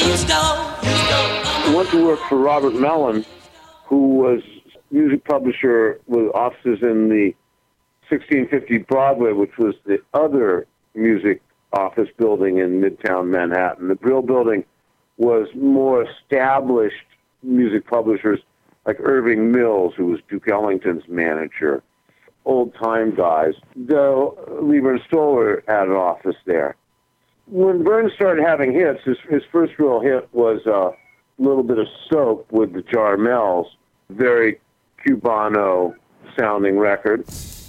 I went to work for Robert Mellon, who was music publisher with offices in the 1650 Broadway, which was the other music office building in Midtown Manhattan. The Brill Building was more established music publishers like Irving Mills, who was Duke Ellington's manager, old-time guys, though Leiber and Stoller had an office there. When Burns started having hits, his first real hit was a little bit of Soap with the Jarmels, very Cubano-sounding record.